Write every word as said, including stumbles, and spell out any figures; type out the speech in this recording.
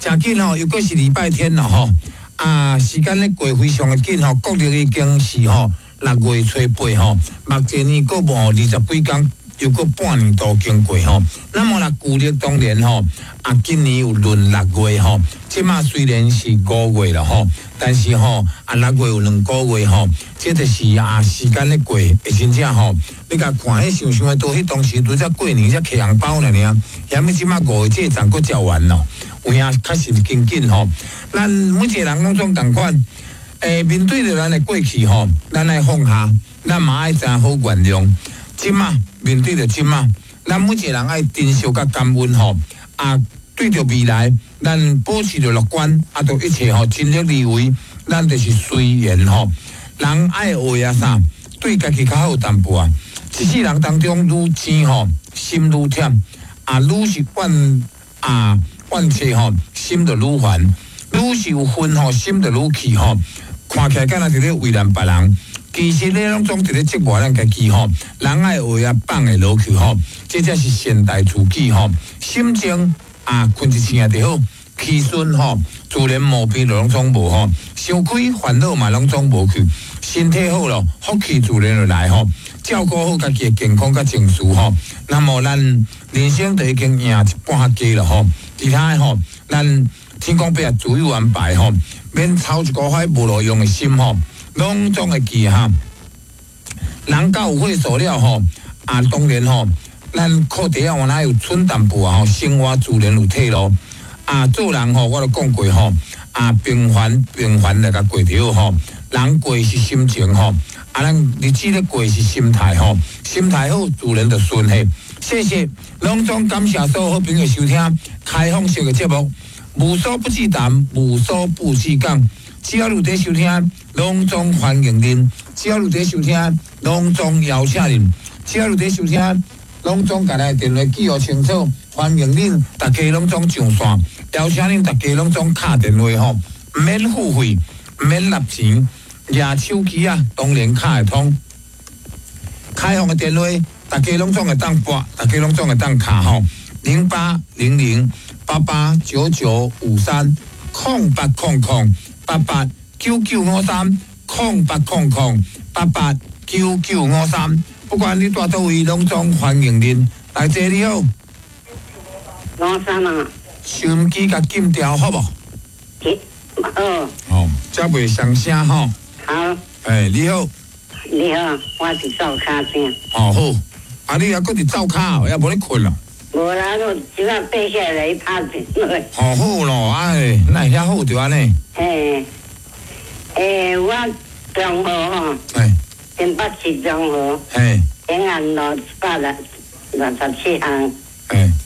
真紧吼，又过是礼拜天了吼，啊，时间咧过非常的紧吼，国历已经是吼六月初八吼，目前呢过无二十几天。又过半年多经过吼，那么啦，旧历当然吼，啊，今年有闰六月吼，即马虽然是五月了吼，但是吼啊六月有两个月吼，这就是啊时间咧过，会真正吼，你甲看迄想想诶，都迄当时拄则过年才摕红包了呢，嫌你即马五月这站佫照完咯，有影确实紧紧吼，咱每一个人拢总共款，诶，面对着咱诶过去吼，咱爱放下，咱嘛爱真好原谅。即马面对着即马，咱每一个人爱珍惜甲感恩吼，啊，对着未来，咱保持着乐观，啊，着一切吼尽力而为，咱就是随缘吼。人爱学啊啥，对家己较好淡薄啊。一世人当中愈钱吼，心愈忝，啊，愈是怨啊怨气吼，心就愈烦，愈是有分吼，心就愈气吼。看起来敢若是咧为难别人。其实咧，拢总伫咧折磨咱家己吼，人爱学啊放会落去吼，这才是现代自己吼。心情啊，困一醒就好，气顺吼，自然毛病拢总无吼。伤开烦恼嘛，拢总无去。身体好咯，福气自然就来吼。照顾好家己的健康甲情绪吼，那么咱人生就已经赢一半加了吼。其他的吼，咱天公伯也自有安排吼，免操一个海无路用的心吼。拢总会记哈，人到有岁数了吼，啊，当然吼，咱靠地啊，我哪有寸淡薄啊吼，生活自然有退路。啊，做人吼，我都讲过吼，啊，平凡平凡来甲过着吼，人过是心情吼，啊，咱日子咧过是心态吼，心态好自然就顺气。谢谢，隆重感谢所有好朋友收听开放式的节目，无所不至谈，无所不至讲。只要有在收听，隆重欢迎您；只要有在收听，隆重邀请您；只要有在收听，隆重甲咱电话记录清楚，欢迎您大家拢总上线，邀请您大家拢总敲电话吼，免付费，免纳钱，拿手机啊，当然敲会通。开放的电话，大家拢总会当拨，大家拢总会当敲吼，零八零零八八九九五三空八空空。八八九九五三空八空空八八九九五三，不管你住倒位，拢总欢迎您。大姐你好， 五三啊， 收音机甲禁掉好不？ 哦， 哦，才袂伤声吼。 好。 哎，你好。 你好，我是赵卡先。 哦好，啊你还搁伫灶骹哦，也无咧困咯。 无啦，我即刻爬下来拍电话。 好好咯，哎，那会遐好着安尼。 嘿，诶，我中和吼， 哎， 新北市中和， 哎， 平安路一百六六十七巷， 哎，